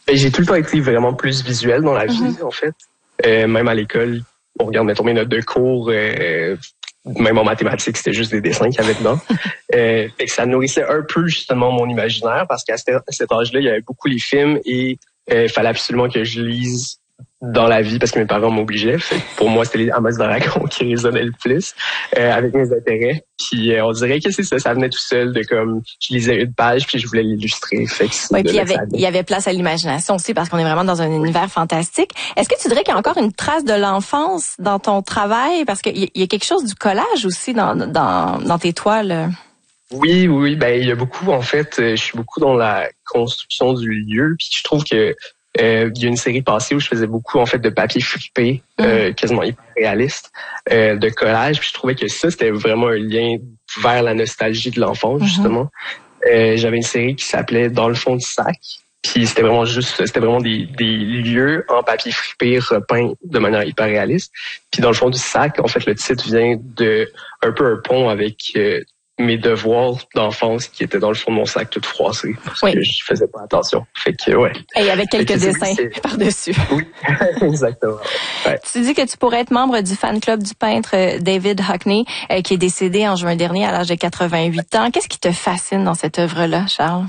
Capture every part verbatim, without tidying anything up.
Ben, j'ai tout le temps été vraiment plus visuel dans la vie, Mm-hmm. en fait. Euh, même à l'école, on regarde, mettons, mes notes de cours, euh, même en mathématiques, c'était juste des dessins qu'il y avait dedans. euh, fait que ça nourrissait un peu, justement, mon imaginaire, parce qu'à cet, à cet âge-là, il y avait beaucoup les films et il euh, fallait absolument que je lise dans la vie parce que mes parents m'obligeaient. Fait que pour moi, c'était les Amos Dragons qui résonnaient le plus euh, avec mes intérêts. Puis euh, on dirait que c'est ça, ça venait tout seul de comme je lisais une page puis je voulais l'illustrer. Fait que oui, puis il y avait il y avait place à l'imagination aussi parce qu'on est vraiment dans un univers fantastique. Est-ce que tu dirais qu'il y a encore une trace de l'enfance dans ton travail parce qu'il y, y a quelque chose du collage aussi dans dans dans tes toiles? Oui, oui, ben il y a beaucoup en fait, je suis beaucoup dans la construction du lieu puis je trouve que Euh, il y a une série passée où je faisais beaucoup en fait de papier fripé, euh, quasiment hyper réaliste, euh, de collage. Puis je trouvais que ça c'était vraiment un lien vers la nostalgie de l'enfance justement. Mm-hmm. Euh, j'avais une série qui s'appelait Dans le fond du sac. Puis c'était vraiment juste, c'était vraiment des, des lieux en papier fripé repeints de manière hyper réaliste. Puis dans le fond du sac, en fait le titre vient de un peu un pont avec euh, mes devoirs d'enfance qui étaient dans le fond de mon sac tout froissés parce oui. que je faisais pas attention. Fait que ouais. Et avec quelques dessins par-dessus. Oui, exactement. Ouais. Tu dis que tu pourrais être membre du fan club du peintre David Hockney euh, qui est décédé en juin dernier à l'âge de quatre-vingt-huit ans. Qu'est-ce qui te fascine dans cette œuvre-là, Charles?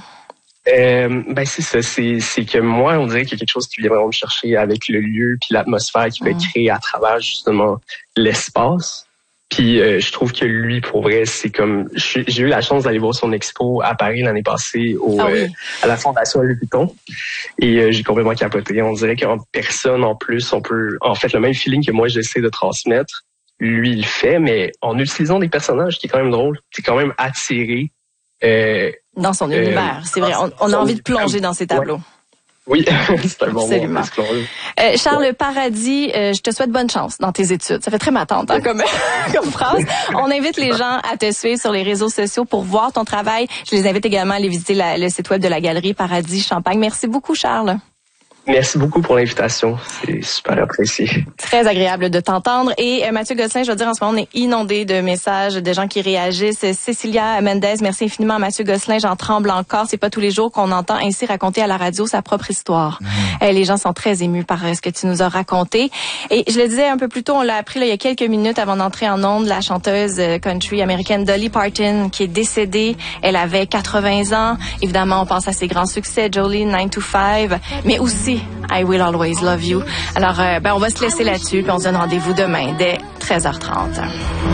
Euh, ben c'est ça, c'est c'est que moi on dirait qu'il y a quelque chose qui vient vraiment me chercher avec le lieu puis l'atmosphère qu'il peut mmh. créer à travers justement l'espace. Puis euh, je trouve que lui, pour vrai, c'est comme j'ai eu la chance d'aller voir son expo à Paris l'année passée au ah oui. euh, à la Fondation Louis Vuitton et euh, j'ai complètement capoté. On dirait qu'en personne en plus, on peut en fait le même feeling que moi j'essaie de transmettre. Lui, il le fait, mais en utilisant des personnages qui est quand même drôle, qui est quand même attiré euh, dans son euh, univers. C'est vrai, on, on a envie de plonger dans ses tableaux. Ouais. Oui, c'est un bon mot. Euh, Charles Paradis, euh, je te souhaite bonne chance dans tes études. Ça fait très ma tante hein, comme, comme phrase. On invite les gens à te suivre sur les réseaux sociaux pour voir ton travail. Je les invite également à aller visiter la, le site web de la Galerie Paradis Champagne. Merci beaucoup, Charles. Merci beaucoup pour l'invitation. C'est super apprécié. Très agréable de t'entendre. Et euh, Mathieu Gosselin, je veux dire, en ce moment, on est inondé de messages de gens qui réagissent. Cécilia Mendez, merci infiniment à Mathieu Gosselin. J'en tremble encore. C'est pas tous les jours qu'on entend ainsi raconter à la radio sa propre histoire. Mmh. Euh, les gens sont très émus par euh, ce que tu nous as raconté. Et je le disais un peu plus tôt, on l'a appris là, il y a quelques minutes avant d'entrer en ondes, la chanteuse euh, country américaine Dolly Parton qui est décédée. Elle avait quatre-vingts ans. Évidemment, on pense à ses grands succès, Jolene, nine to five, mais aussi I Will Always Love You. Alors, euh, ben, on va se laisser là-dessus, puis on se donne rendez-vous demain dès treize heures trente.